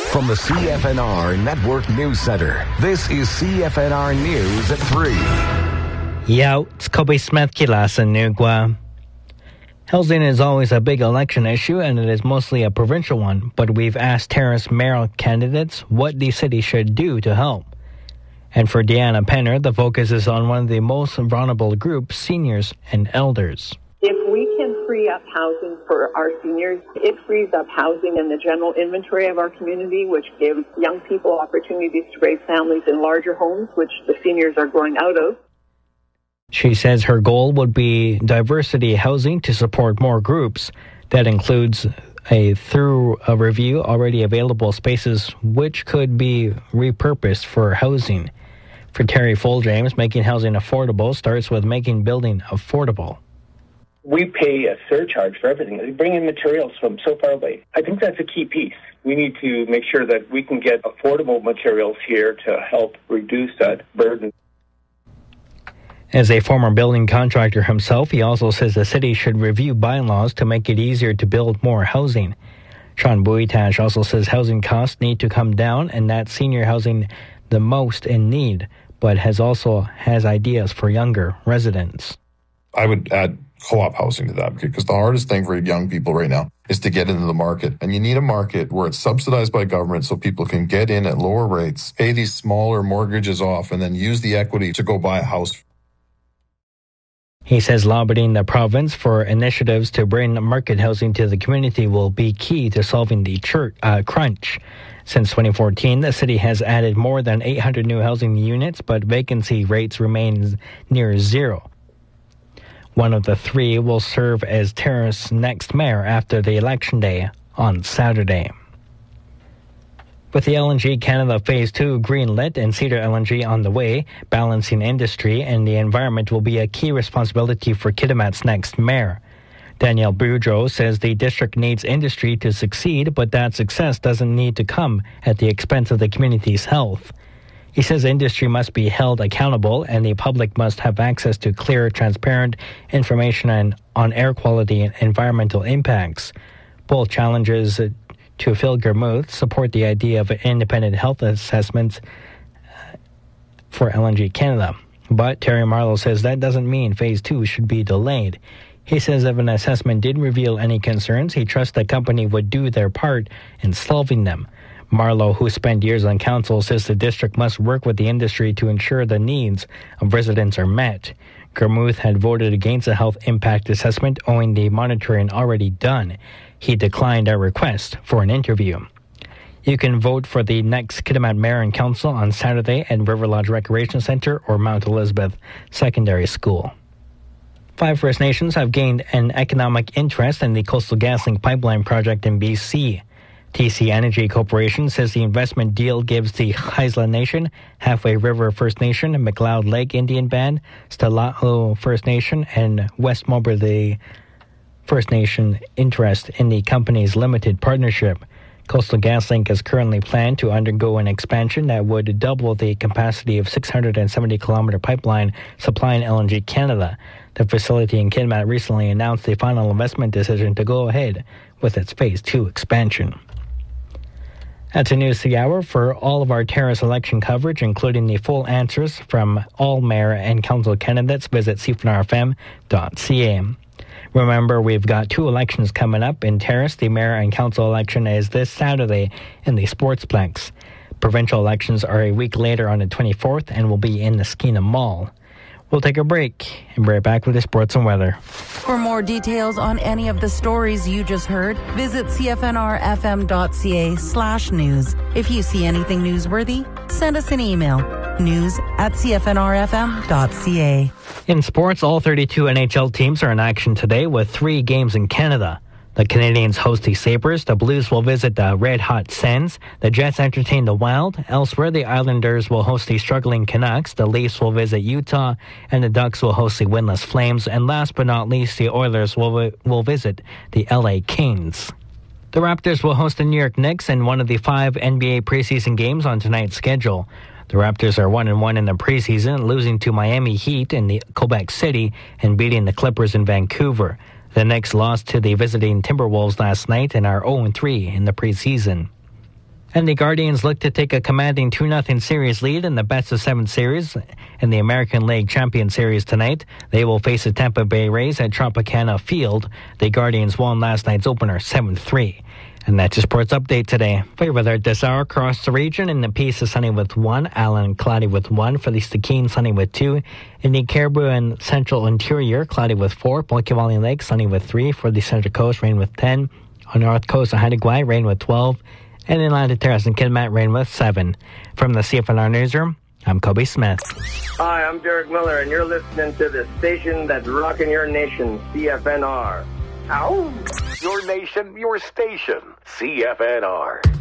From the CFNR Network News Center, this is CFNR News at 3. Yeah, it's Kobe Smith Kilas and Nugwa. Housing is always a big election issue, and it is mostly a provincial one, but we've asked Terrace mayoral candidates what the city should do to help. And for Deanna Penner, the focus is on one of the most vulnerable groups, seniors and elders. If we can free up housing for our seniors, it frees up housing in the general inventory of our community, which gives young people opportunities to raise families in larger homes, which the seniors are growing out of. She says her goal would be diversity housing to support more groups. That includes through a review already available spaces which could be repurposed for housing. For Terry Foljames, making housing affordable starts with making building affordable. We pay a surcharge for everything. They bring in materials from so far away. I think that's a key piece. We need to make sure that we can get affordable materials here to help reduce that burden. As a former building contractor himself, he also says the city should review bylaws to make it easier to build more housing. Sean Buitash also says housing costs need to come down and that senior housing the most in need, but has ideas for younger residents. I would add co-op housing to that because the hardest thing for young people right now is to get into the market. And you need a market where it's subsidized by government so people can get in at lower rates, pay these smaller mortgages off, and then use the equity to go buy a house. He says lobbying the province for initiatives to bring market housing to the community will be key to solving the crunch. Since 2014, the city has added more than 800 new housing units, but vacancy rates remain near zero. One of the three will serve as Terrace's next mayor after the election day on Saturday. With the LNG Canada Phase 2 greenlit and Cedar LNG on the way, balancing industry and the environment will be a key responsibility for Kitimat's next mayor. Danielle Boudreau says the district needs industry to succeed, but that success doesn't need to come at the expense of the community's health. He says industry must be held accountable and the public must have access to clear, transparent information on air quality and environmental impacts. Both challenges to Phil Germuth support the idea of an independent health assessment for LNG Canada. But Terry Marlowe says that doesn't mean Phase 2 should be delayed. He says if an assessment did reveal any concerns, he trusts the company would do their part in solving them. Marlowe, who spent years on council, says the district must work with the industry to ensure the needs of residents are met. Germuth had voted against a health impact assessment owing the monitoring already done. He declined our request for an interview. You can vote for the next Kitimat Mayor and Council on Saturday at River Lodge Recreation Centre or Mount Elizabeth Secondary School. 5 First Nations have gained an economic interest in the Coastal GasLink pipeline project in BC. TC Energy Corporation says the investment deal gives the Haisla Nation, Halfway River First Nation, McLeod Lake Indian Band, Stalaho First Nation, and West Moberly First Nation interest in the company's limited partnership. Coastal GasLink is currently planned to undergo an expansion that would double the capacity of 670-kilometer pipeline supplying LNG Canada. The facility in Kitimat recently announced the final investment decision to go ahead with its Phase 2 expansion. That's the news of the hour. For all of our Terrace election coverage, including the full answers from all mayor and council candidates, visit cfnrfm.ca. Remember, we've got 2 elections coming up in Terrace. The mayor and council election is this Saturday in the Sportsplex. Provincial elections are a week later on the 24th and will be in the Skeena Mall. We'll take a break and be right back with the sports and weather. For more details on any of the stories you just heard, visit cfnrfm.ca/news. If you see anything newsworthy, send us an email. news@cfnrfm.ca. In sports, all 32 NHL teams are in action today with 3 games in Canada. The Canadiens host the Sabres, the Blues will visit the Red Hot Sens, the Jets entertain the Wild. Elsewhere, the Islanders will host the struggling Canucks, the Leafs will visit Utah, and the Ducks will host the winless Flames. And last but not least, the Oilers will visit the LA Kings. The Raptors will host the New York Knicks in one of the 5 NBA preseason games on tonight's schedule. The Raptors are 1-1 in the preseason, losing to Miami Heat in the Quebec City and beating the Clippers in Vancouver. The Knicks lost to the visiting Timberwolves last night and are 0-3 in the preseason. And the Guardians look to take a commanding 2-0 series lead in the best-of-7 series in the American League Champion Series tonight. They will face the Tampa Bay Rays at Tropicana Field. The Guardians won last night's opener 7-3. And that's your sports update today. For your weather this hour across the region, in the Peace is sunny with 1, Allen cloudy with 1, for the Stikine sunny with 2, in the Caribou and Central Interior cloudy with 4, Pointe Valley Lake sunny with 3, for the Central Coast rain with 10, on the North Coast of Haida Gwaii rain with 12, and in Atlantic Terrace and Kitimat rain with 7. From the CFNR Newsroom, I'm Kobe Smith. Hi, I'm Derek Miller, and you're listening to the station that's rocking your nation, CFNR. Ow! Your nation, your station, CFNR.